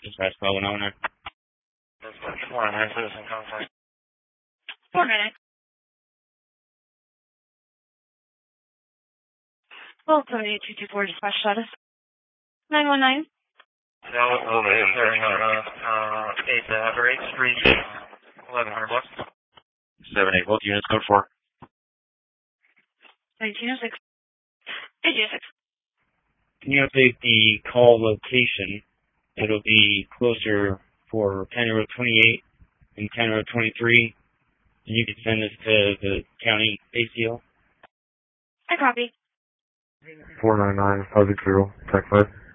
dispatch call 109. Dispatch 109, citizen contact. 498. Well, 78224 dispatch status. 919. Yeah, we'll be clearing on 8th Ave, 8th Street, 1100 bucks. 7-8, both units, code 4. 1906. 806. Can you update the call location? It'll be closer for County Road 28 and County Road 23. And you can send this to the county ACL. I copy. 499, 560, Tech 5.